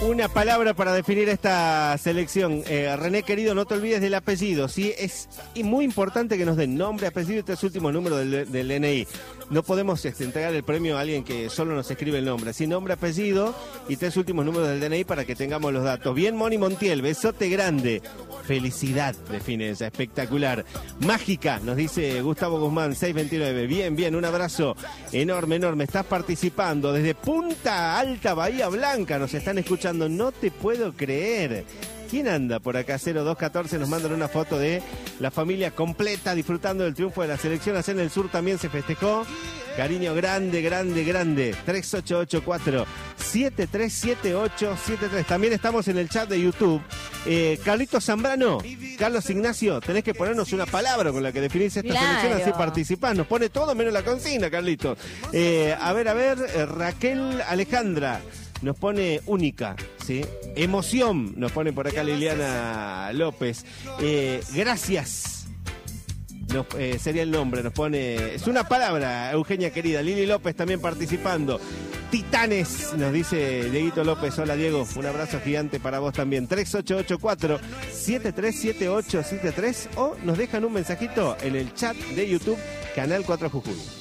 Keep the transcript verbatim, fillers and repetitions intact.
Una palabra para definir esta selección. Eh, René, querido, no te olvides del apellido, ¿sí? Es muy importante que nos den nombre, apellido y tres últimos números del, del D N I. No podemos este, entregar el premio a alguien que solo nos escribe el nombre. Así, nombre, apellido y tres últimos números del D N I para que tengamos los datos. Bien, Moni Montiel, besote grande. Felicidad, define ella, espectacular. Mágica, nos dice Gustavo Guzmán, seiscientos veintinueve. Bien, bien, un abrazo enorme, enorme. Estás participando desde Punta Alta, Bahía Blanca. Nos están escuchando, no te puedo creer. ¿Quién anda por acá? cero dos catorce nos mandan una foto de la familia completa disfrutando del triunfo de la selección. Allá en el sur también se festejó. Cariño grande, grande, grande. tres ocho ocho cuatro, siete tres siete ocho siete tres. También estamos en el chat de YouTube. Eh, Carlitos Zambrano, Carlos Ignacio, tenés que ponernos una palabra con la que definís esta Claro. selección, así participás. Nos pone todo menos la consigna, Carlitos. Eh, a ver, a ver, eh, Raquel Alejandra nos pone única, ¿sí? Emoción, nos pone por acá Liliana López. Eh, gracias. Nos, eh, sería el nombre, nos pone... Es una palabra, Eugenia querida. Lili López también participando. Titanes, nos dice Dieguito López. Hola, Diego, un abrazo gigante para vos también. tres ocho ocho cuatro, siete tres siete ocho siete tres o nos dejan un mensajito en el chat de YouTube, Canal cuatro Jujuy.